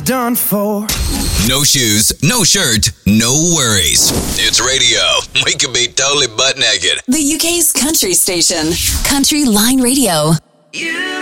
done for. No shoes, no shirt, no worries. It's radio. We could be totally butt naked. The UK's country station, Country Line Radio.